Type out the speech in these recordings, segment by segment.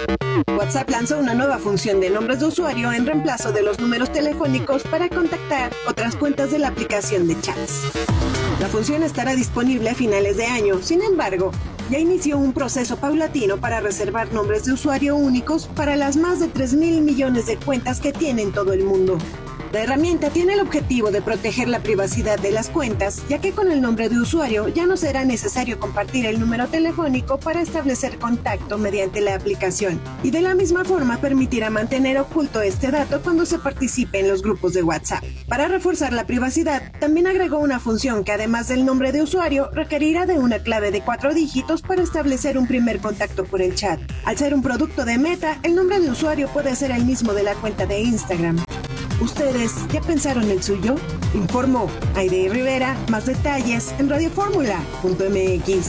WhatsApp lanzó una nueva función de nombres de usuario en reemplazo de los números telefónicos para contactar otras cuentas de la aplicación de chats. La función estará disponible a finales de año, sin embargo, ya inició un proceso paulatino para reservar nombres de usuario únicos para las más de 3.000 millones de cuentas que tiene en todo el mundo. La herramienta tiene el objetivo de proteger la privacidad de las cuentas, ya que con el nombre de usuario ya no será necesario compartir el número telefónico para establecer contacto mediante la aplicación, y de la misma forma permitirá mantener oculto este dato cuando se participe en los grupos de WhatsApp. Para reforzar la privacidad, también agregó una función que además del nombre de usuario, requerirá de una clave de 4 dígitos para establecer un primer contacto por el chat. Al ser un producto de Meta, el nombre de usuario puede ser el mismo de la cuenta de Instagram. ¿Ustedes ya pensaron el suyo? Informó Aide Rivera. Más detalles en radioformula.mx.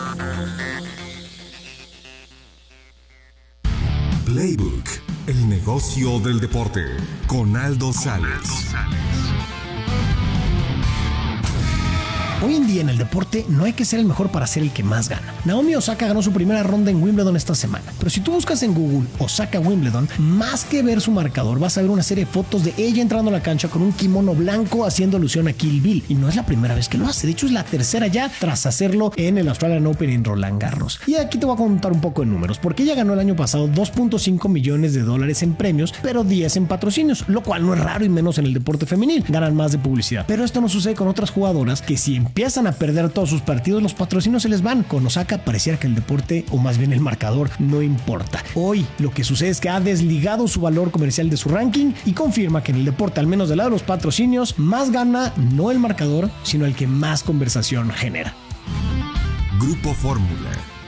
Playbook, el negocio del deporte, con Aldo Sales. Hoy en día en el deporte no hay que ser el mejor para ser el que más gana. Naomi Osaka ganó su primera ronda en Wimbledon esta semana, pero si tú buscas en Google Osaka Wimbledon, más que ver su marcador vas a ver una serie de fotos de ella entrando a la cancha con un kimono blanco haciendo alusión a Kill Bill, y no es la primera vez que lo hace, de hecho es la tercera ya tras hacerlo en el Australian Open en Roland Garros. Y aquí te voy a contar un poco de números, porque ella ganó el año pasado $2.5 millones en premios, pero 10 en patrocinios, lo cual no es raro y menos en el deporte femenil, ganan más de publicidad. Pero esto no sucede con otras jugadoras que si empiezan a perder todos sus partidos, los patrocinios se les van. Con Osaka pareciera que el deporte, o más bien el marcador, no importa. Hoy lo que sucede es que ha desligado su valor comercial de su ranking y confirma que en el deporte, al menos del lado de los patrocinios, más gana no el marcador, sino el que más conversación genera. Grupo Fórmula.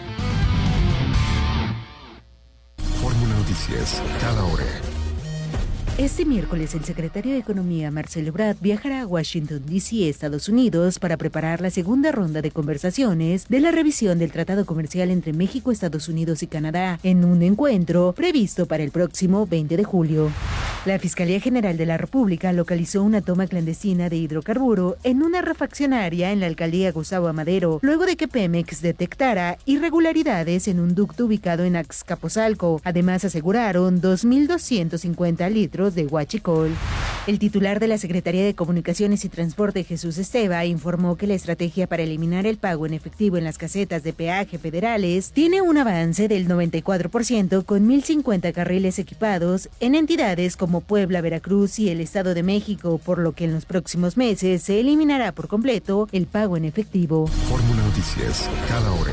Fórmula Noticias, cada hora. Este miércoles, el secretario de Economía, Marcelo Ebrard, viajará a Washington, D.C., Estados Unidos, para preparar la segunda ronda de conversaciones de la revisión del Tratado Comercial entre México, Estados Unidos y Canadá, en un encuentro previsto para el próximo 20 de julio. La Fiscalía General de la República localizó una toma clandestina de hidrocarburo en una refaccionaria en la alcaldía Gustavo Amadero, luego de que Pemex detectara irregularidades en un ducto ubicado en Azcapotzalco. Además, aseguraron 2.250 litros de huachicol. El titular de la Secretaría de Comunicaciones y Transporte, Jesús Esteva, informó que la estrategia para eliminar el pago en efectivo en las casetas de peaje federales tiene un avance del 94%, con 1.050 carriles equipados en entidades como Puebla, Veracruz y el Estado de México, por lo que en los próximos meses se eliminará por completo el pago en efectivo. Fórmula Noticias, cada hora.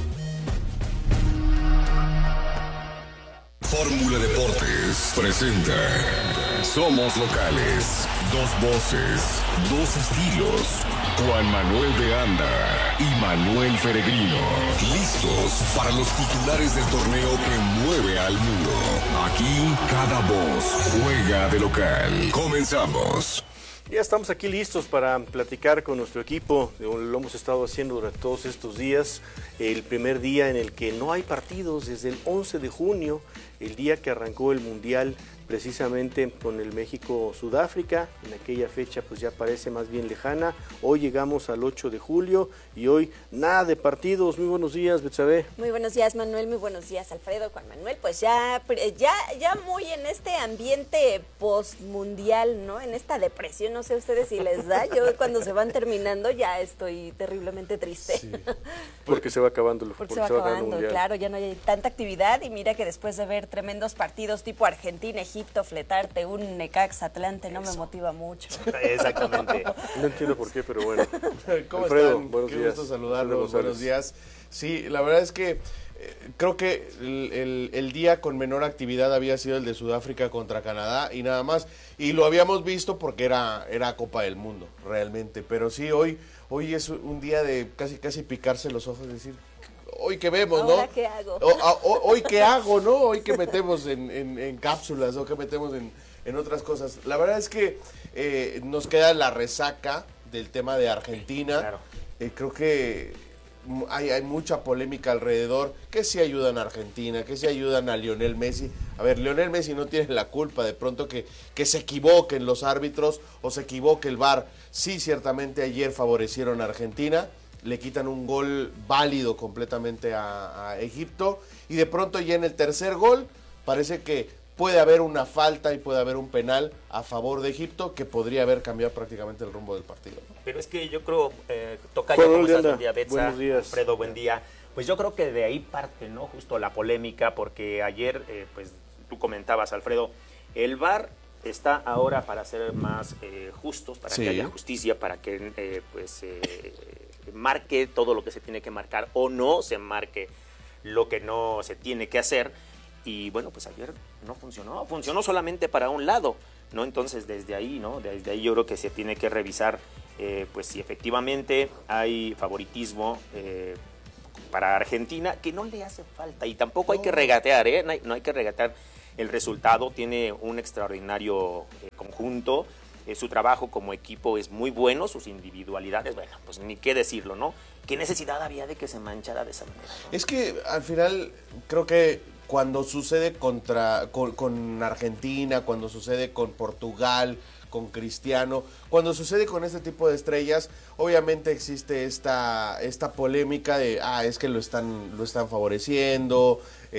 Fórmula Deportes presenta Somos Locales. Dos voces, dos estilos. Juan Manuel de Anda y Manuel Peregrino. Listos para los titulares del torneo que mueve al mundo. Aquí cada voz juega de local. Comenzamos. Ya estamos aquí listos para platicar con nuestro equipo. Lo hemos estado haciendo durante todos estos días. El primer día en el que no hay partidos desde el 11 de junio, el día que arrancó el Mundial, precisamente con el México-Sudáfrica. En aquella fecha pues ya parece más bien lejana. Hoy llegamos al 8 de julio y hoy nada de partidos. Muy buenos días, Betsabe. Muy buenos días, Manuel. Muy buenos días, Alfredo. Juan Manuel, pues ya muy en este ambiente post-mundial, ¿no? En esta depresión, no sé a ustedes si les da. Yo cuando se van terminando ya estoy terriblemente triste. Sí, porque se va acabando el Porque se va acabando, claro, ya no hay tanta actividad. Y mira que después de ver tremendos partidos tipo Argentina, Egipto, fletarte un Necaxa Atlante no me motiva mucho. Exactamente. No entiendo por qué, pero bueno. ¿Cómo Alfredo, están? buenos Qué días. gusto saludarlos, buenos días. Sí, la verdad es que creo que el día con menor actividad había sido el de Sudáfrica contra Canadá y nada más. Y lo habíamos visto porque era Copa del Mundo, realmente. Pero sí, hoy es un día de casi picarse los ojos y decir, hoy que vemos, ¿no? ¿Ahora qué hago? Hoy qué hago, ¿no? Hoy que metemos en cápsulas o que metemos en otras cosas. La verdad es que nos queda la resaca del tema de Argentina. Claro. Creo que hay mucha polémica alrededor, que si ayudan a Argentina, que si ayudan a Lionel Messi. A ver, Lionel Messi no tiene la culpa de pronto que se equivoquen los árbitros o se equivoque el VAR. Sí, ciertamente ayer favorecieron a Argentina. le quitan un gol válido completamente a Egipto, y de pronto ya en el tercer gol parece que puede haber una falta y puede haber un penal a favor de Egipto que podría haber cambiado prácticamente el rumbo del partido, ¿no? Pero es que yo creo, Tocayo, ¿cómo estás? Buen día, Betsa, buenos días. Alfredo, buen día. Pues yo creo que de ahí parte, ¿no? Justo la polémica, porque ayer, pues tú comentabas, Alfredo, el VAR está ahora para ser más justos, para que haya justicia, para que marque todo lo que se tiene que marcar o no se marque lo que no se tiene que hacer. Y bueno, pues ayer no funcionó solamente para un lado, ¿no? Entonces desde ahí, ¿no? Desde ahí yo creo que se tiene que revisar, pues si efectivamente hay favoritismo para Argentina, que no le hace falta, y tampoco hay que regatear, no hay que regatear el resultado. Tiene un extraordinario conjunto, su trabajo como equipo es muy bueno, sus individualidades, bueno, pues ni qué decirlo, ¿no? ¿Qué necesidad había de que se manchara de esa manera, ¿no? Es que al final creo que cuando sucede con Argentina, cuando sucede con Portugal, con Cristiano, cuando sucede con este tipo de estrellas, obviamente existe esta polémica de, es que lo están favoreciendo,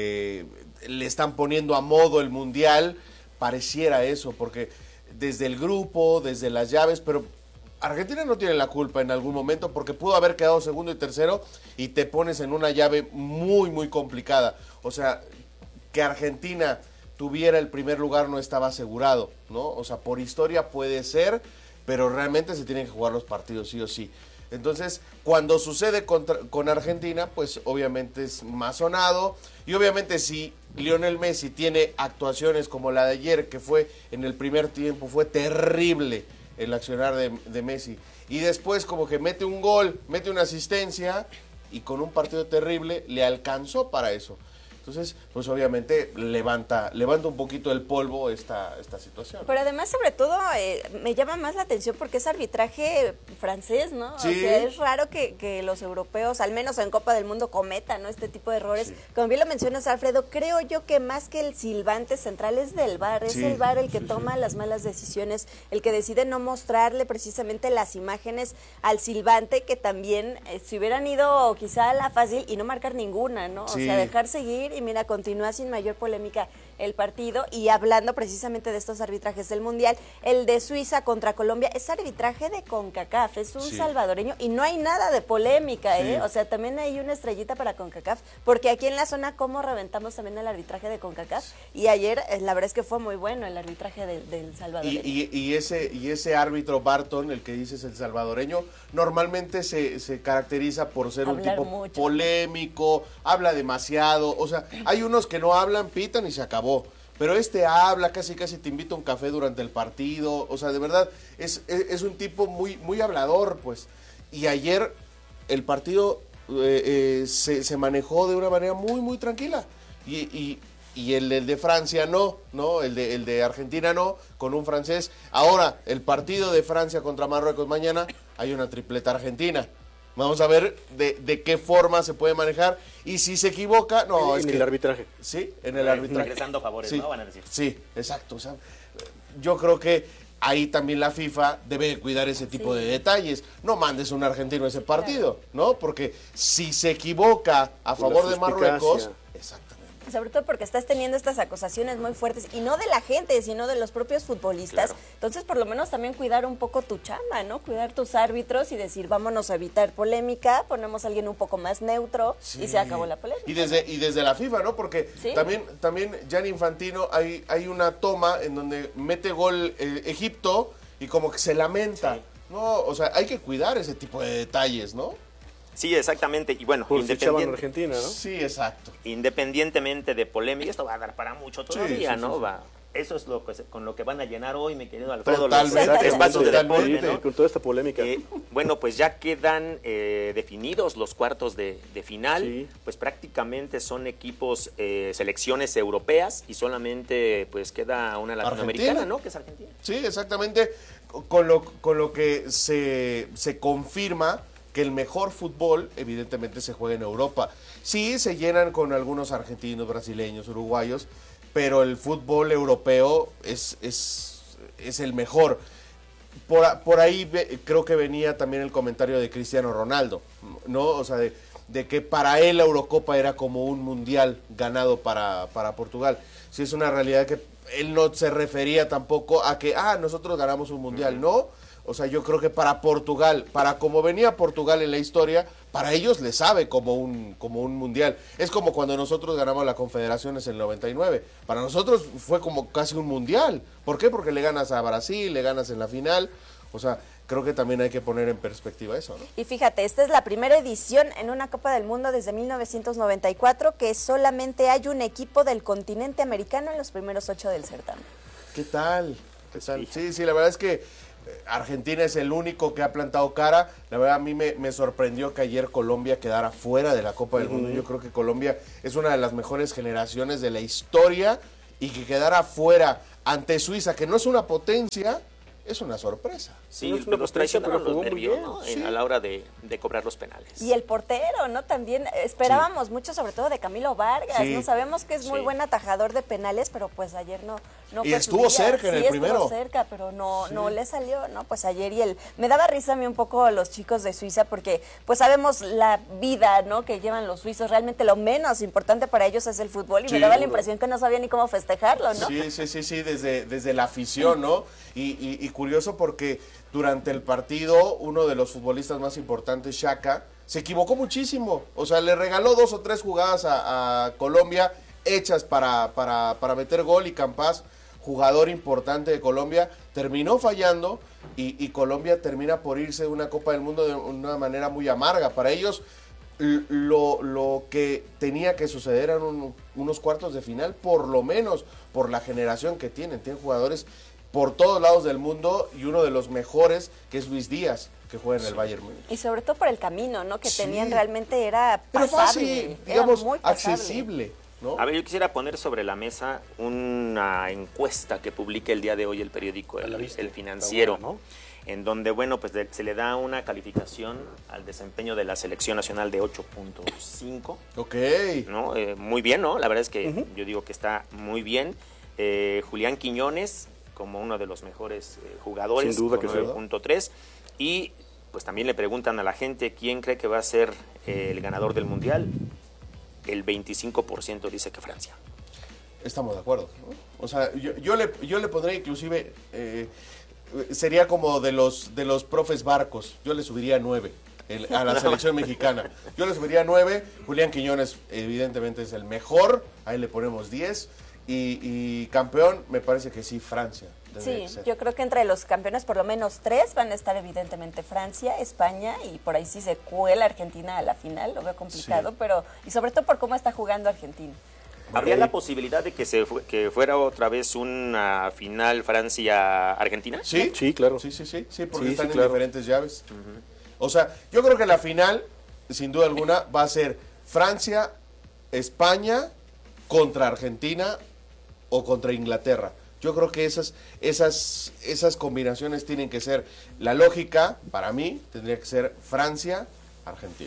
le están poniendo a modo el Mundial, pareciera eso, porque desde el grupo, desde las llaves, pero Argentina no tiene la culpa en algún momento, porque pudo haber quedado segundo y tercero y te pones en una llave muy, muy complicada. O sea, que Argentina tuviera el primer lugar no estaba asegurado, ¿no? O sea, por historia puede ser, pero realmente se tienen que jugar los partidos sí o sí. Entonces, cuando sucede con Argentina, pues obviamente es más sonado, y obviamente si Lionel Messi tiene actuaciones como la de ayer, que fue en el primer tiempo, fue terrible el accionar de Messi, y después como que mete un gol, mete una asistencia, y con un partido terrible le alcanzó para eso. Entonces, pues obviamente levanta un poquito el polvo esta situación. Pero además, sobre todo, me llama más la atención porque es arbitraje francés, ¿no? Sí. O sea, es raro que los europeos, al menos en Copa del Mundo, cometan, ¿no?, este tipo de errores. Sí. Como bien lo mencionas, Alfredo, creo yo que más que el silbante central es del VAR. Es el VAR el que toma las malas decisiones, el que decide no mostrarle precisamente las imágenes al silbante, que también si hubieran ido quizá a la fácil y no marcar ninguna, ¿no? Sí. O sea, dejar seguir. Y mira, continúa sin mayor polémica el partido. Y hablando precisamente de estos arbitrajes del Mundial, el de Suiza contra Colombia es arbitraje de CONCACAF, es un salvadoreño y no hay nada de polémica, O sea, también hay una estrellita para CONCACAF, porque aquí en la zona como reventamos también el arbitraje de CONCACAF, y ayer la verdad es que fue muy bueno el arbitraje del salvadoreño. Y ese árbitro Barton, el que dices el salvadoreño, normalmente se caracteriza por ser un tipo mucho, polémico, habla demasiado, o sea, hay unos que no hablan, pitan y se acabó. Pero habla, casi te invita a un café durante el partido. O sea, de verdad, es un tipo muy, muy hablador, pues. Y ayer el partido se manejó de una manera muy, muy tranquila. Y el de Francia no, el de Argentina no, con un francés. Ahora, el partido de Francia contra Marruecos mañana, hay una tripleta argentina. Vamos a ver de qué forma se puede manejar. Y si se equivoca, en el arbitraje. Sí, en el arbitraje. Regresando favores, sí, ¿no? Van a decir. Sí, exacto. O sea, yo creo que ahí también la FIFA debe cuidar ese tipo de detalles. No mandes a un argentino a ese partido, ¿no? Porque si se equivoca a favor de Marruecos... Exactamente. Sobre todo porque estás teniendo estas acusaciones muy fuertes, y no de la gente, sino de los propios futbolistas. Claro. Entonces, por lo menos también cuidar un poco tu chamba, ¿no? Cuidar tus árbitros y decir, vámonos a evitar polémica, ponemos a alguien un poco más neutro y se acabó la polémica. Y desde la FIFA, ¿no? Porque también Gianni Infantino, hay una toma en donde mete gol Egipto y como que se lamenta, ¿no? O sea, hay que cuidar ese tipo de detalles, ¿no? Sí, exactamente. Y bueno, Argentina, ¿no? Sí, exacto. Independientemente de polémica, esto va a dar para mucho todavía, ¿no? Sí. Eso es con lo que van a llenar hoy, mi querido Alfredo, totalmente, los espacios de deporte, ¿no? Con toda esta polémica. Bueno, pues ya quedan definidos los cuartos de final. Sí. Pues prácticamente son equipos, selecciones europeas, y solamente pues queda una latinoamericana, ¿no? Que es Argentina. Sí, exactamente. Con lo que se confirma que el mejor fútbol evidentemente se juega en Europa. Sí, se llenan con algunos argentinos, brasileños, uruguayos, pero el fútbol europeo es el mejor. por ahí creo que venía también el comentario de Cristiano Ronaldo, ¿no? O sea, de que para él la Eurocopa era como un mundial ganado para Portugal. Sí, es una realidad que él no se refería tampoco a que, nosotros ganamos un mundial, ¿no? O sea, yo creo que para Portugal, para como venía Portugal en la historia, para ellos le sabe como un mundial. Es como cuando nosotros ganamos la Confederaciones en el 99. Para nosotros fue como casi un mundial. ¿Por qué? Porque le ganas a Brasil, le ganas en la final. O sea, creo que también hay que poner en perspectiva eso, ¿no? Y fíjate, esta es la primera edición en una Copa del Mundo desde 1994 que solamente hay un equipo del continente americano en los primeros 8 del certamen. ¿Qué tal? ¿Qué tal? Sí, la verdad es que Argentina es el único que ha plantado cara. La verdad a mí me sorprendió que ayer Colombia quedara fuera de la Copa del Mundo. Yo creo que Colombia es una de las mejores generaciones de la historia y que quedara fuera ante Suiza, que no es una potencia, es una sorpresa. Sí, los traicionaron los nervios, ¿no? Sí. A la hora de cobrar los penales. Y el portero, ¿no? También esperábamos mucho, sobre todo de Camilo Vargas, Sí. ¿no? Sabemos que es muy buen atajador de penales, pero pues ayer no Y fue estuvo su día. cerca en el primero. Estuvo cerca, pero no le salió, ¿no? Pues ayer me daba risa a mí un poco los chicos de Suiza, porque pues sabemos la vida, ¿no? Que llevan los suizos, realmente lo menos importante para ellos es el fútbol, y Sí, me daba la impresión que no sabía ni cómo festejarlo, ¿no? Sí, desde la afición, ¿no? Y curioso porque durante el partido, uno de los futbolistas más importantes, Xhaka, se equivocó muchísimo. O sea, le regaló 2 o 3 jugadas a Colombia hechas para meter gol, y Campas, jugador importante de Colombia, terminó fallando y Colombia termina por irse de una Copa del Mundo de una manera muy amarga. Para ellos, lo que tenía que suceder eran unos cuartos de final, por lo menos por la generación que tienen. Tienen jugadores por todos lados del mundo y uno de los mejores, que es Luis Díaz, que juega en el Bayern Múnich. Y sobre todo por el camino, ¿no? Que tenían, realmente era Pero pasable. fácil, digamos, era muy pasable. accesible, ¿no? A ver, yo quisiera poner sobre la mesa una encuesta que publica el día de hoy el periódico El Financiero, ¿no? En donde, bueno, pues se le da una calificación al desempeño de la selección nacional de 8.5. Ok. ¿No? Muy bien, ¿no? La verdad es que yo digo que está muy bien. Julián Quiñones, como uno de los mejores jugadores, Sin duda con que sí. 9.3. Y pues también le preguntan a la gente quién cree que va a ser el ganador del Mundial. El 25% dice que Francia. Estamos de acuerdo, ¿no? O sea, yo le pondría inclusive, sería como de los profes Barcos, yo le subiría 9 a la selección mexicana. Yo le subiría 9, Julián Quiñones evidentemente es el mejor, ahí le ponemos 10, y campeón me parece que sí, Francia. Sí, yo creo que entre los campeones por lo menos 3 van a estar evidentemente Francia, España, y por ahí sí se cuela Argentina a la final, lo veo complicado, Sí. pero y sobre todo por cómo está jugando Argentina. ¿Habría la posibilidad de que fuera otra vez una final Francia-Argentina? Sí, Sí, claro. Sí, porque Sí, están sí, en claro. diferentes llaves. O sea, yo creo que la final, sin duda alguna, va a ser Francia, España contra Argentina o contra Inglaterra. Yo creo que esas combinaciones tienen que ser, la lógica, para mí, tendría que ser Francia, Argentina.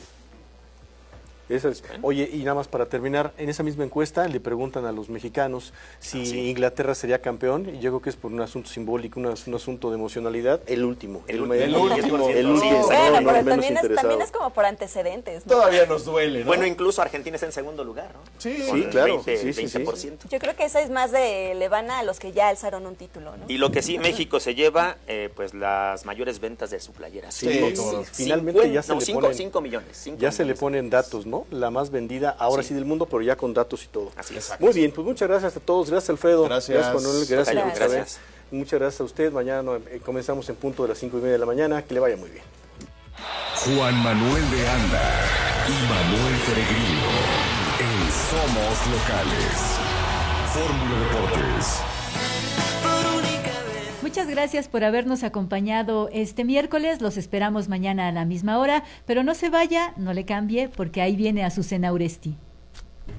Esa es. Oye, y nada más para terminar, en esa misma encuesta le preguntan a los mexicanos si Inglaterra sería campeón, y yo creo que es por un asunto simbólico, un asunto de emocionalidad, el último. El último. Sí, Bueno, exactamente. pero menos también interesado. es como por antecedentes, ¿no? Todavía nos duele, ¿no? Bueno, incluso Argentina es en segundo lugar, ¿no? Sí, Con el claro. 20%. Sí. 20%. Yo creo que esa es más le van a los que ya alzaron un título, ¿no? Y lo que sí, México se lleva, pues las mayores ventas de su playera. Sí, finalmente ya se le ponen- 5 millones. Ya se le ponen datos, ¿no? La más vendida ahora sí del mundo, pero ya con datos y todo. Así es. Muy bien, pues muchas gracias a todos. Gracias, Alfredo. Gracias. Manuel. Gracias, Tocayo, Elizabeth. gracias. Muchas gracias a usted. Mañana comenzamos en punto de las 5:30 de la mañana. Que le vaya muy bien. Juan Manuel de Anda y Manuel Peregrino en Somos Locales. Fórmula Deportes. Muchas gracias por habernos acompañado este miércoles. Los esperamos mañana a la misma hora, pero no se vaya, no le cambie, porque ahí viene Azucena Uresti.